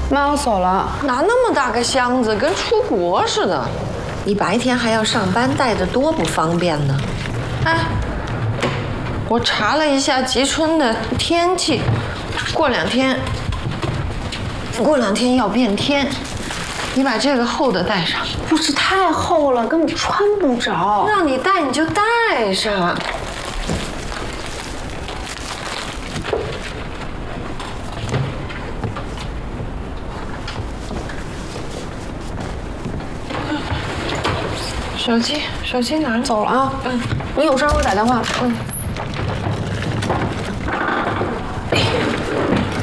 妈，我走了。 拿那么大个箱子，跟出国似的。 你白天还要上班，带着多不方便呢。 哎，我查了一下吉春的天气，过两天要变天。你把这个厚的带上。 不是太厚了，根本穿不着。 让你带你就带上。手机哪儿？ 走了啊。你有事儿给我打电话。